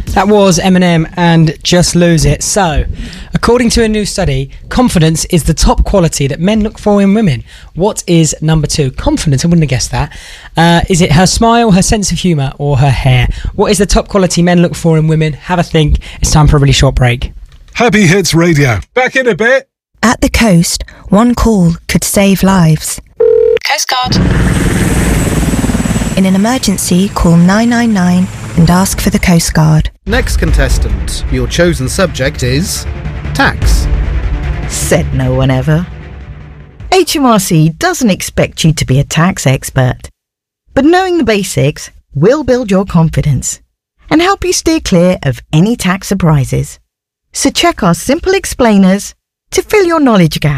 That was Eminem and Just Lose It. So, according to a new study, confidence is the top quality that men look for in women. What is number 2? Confidence, I wouldn't have guessed that. Is it her smile, her sense of humour, or her hair? What is the top quality men look for in women? Have a think. It's time for a really short break. Happy Hits Radio. Back in a bit. At the coast, one call could save lives. Coast Guard. In an emergency, call 999 and ask for the Coast Guard. Next contestant, your chosen subject is tax. Said no one ever. HMRC doesn't expect you to be a tax expert, but knowing the basics will build your confidence and help you steer clear of any tax surprises. So check our simple explainers to fill your knowledge gap.